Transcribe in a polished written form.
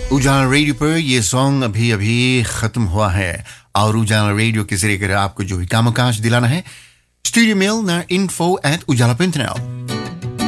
उजाला radio पर ये song अभी अभी खत्म हुआ है और उजाला रेडियो के जरिए आपको जो भी कामकाज दिलाना है स्टूडियो मेल ना info@ujala.nl